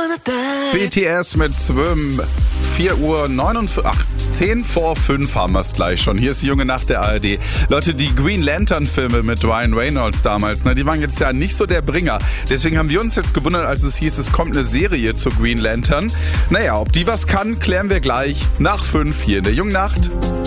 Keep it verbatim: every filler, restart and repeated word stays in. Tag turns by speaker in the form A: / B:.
A: B T S mit Swim. vier Uhr neunundvierzig, ach, zehn vor fünf haben wir es gleich schon. Hier ist die junge Nacht der A R D. Leute, die Green Lantern Filme mit Ryan Reynolds damals, ne, die waren jetzt ja nicht so der Bringer. Deswegen haben wir uns jetzt gewundert, als es hieß, es kommt eine Serie zu Green Lantern. Naja, ob die was kann, klären wir gleich nach fünf hier in der jungen Nacht.